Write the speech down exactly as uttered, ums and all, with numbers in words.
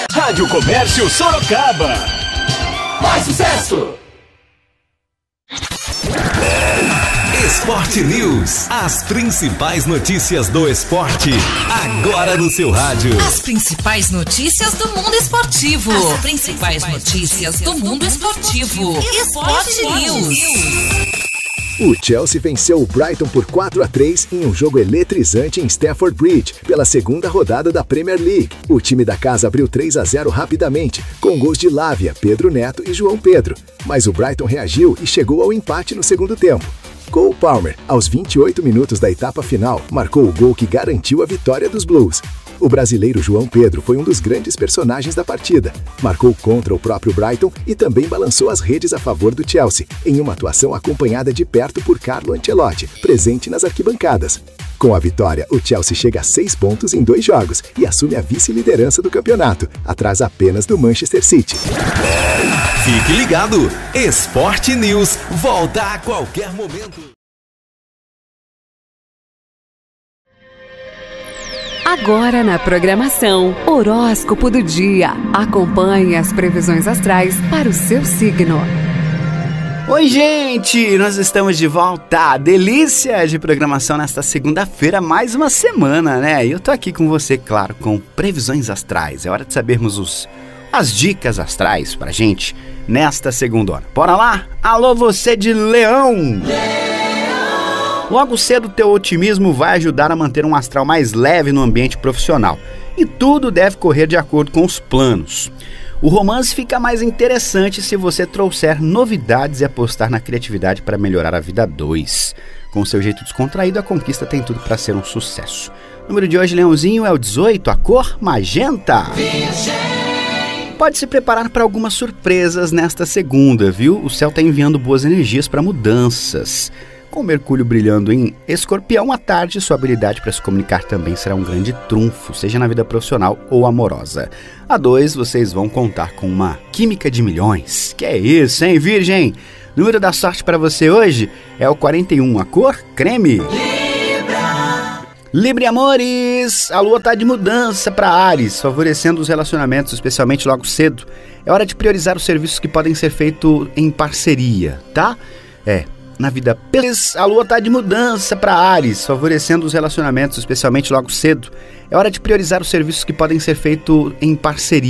Rádio Comércio Sorocaba. Mais sucesso! Esporte News. As principais notícias do esporte, agora no seu rádio. As principais notícias do mundo esportivo. As principais notícias do mundo esportivo. Esporte News. O Chelsea venceu o Brighton por quatro a três em um jogo eletrizante em Stamford Bridge, pela segunda rodada da Premier League. O time da casa abriu três a zero rapidamente, com gols de Lávia, Pedro Neto e João Pedro. Mas o Brighton reagiu e chegou ao empate no segundo tempo. Cole Palmer, aos vinte e oito minutos da etapa final, marcou o gol que garantiu a vitória dos Blues. O brasileiro João Pedro foi um dos grandes personagens da partida. Marcou contra o próprio Brighton e também balançou as redes a favor do Chelsea, em uma atuação acompanhada de perto por Carlo Ancelotti, presente nas arquibancadas. Com a vitória, o Chelsea chega a seis pontos em dois jogos e assume a vice-liderança do campeonato, atrás apenas do Manchester City. Fique ligado! Esporte News volta a qualquer momento. Agora na programação, horóscopo do dia. Acompanhe as previsões astrais para o seu signo. Oi, gente! Nós estamos de volta. Delícia de programação nesta segunda-feira, mais uma semana, né? E eu tô aqui com você, claro, com previsões astrais. É hora de sabermos os, as dicas astrais pra gente nesta segunda hora. Bora lá? Alô, você de Leão! Logo cedo, teu otimismo vai ajudar a manter um astral mais leve no ambiente profissional. E tudo deve correr de acordo com os planos. O romance fica mais interessante se você trouxer novidades e apostar na criatividade para melhorar a vida a dois. Com seu jeito descontraído, a conquista tem tudo para ser um sucesso. O número de hoje, Leãozinho, é o dezoito, a cor magenta. Pode se preparar para algumas surpresas nesta segunda, viu? O céu está enviando boas energias para mudanças. Com Mercúrio brilhando em Escorpião à tarde, sua habilidade para se comunicar também será um grande trunfo, seja na vida profissional ou amorosa. A dois, vocês vão contar com uma química de milhões. Que é isso, hein, Virgem? O número da sorte para você hoje é o quarenta e um, a cor creme. Libra! Libra, amores! A lua tá de mudança para Áries, favorecendo os relacionamentos, especialmente logo cedo. É hora de priorizar os serviços que podem ser feitos em parceria, tá? É... Na vida feliz, a lua está de mudança para Áries, favorecendo os relacionamentos, especialmente logo cedo. É hora de priorizar os serviços que podem ser feitos em parceria.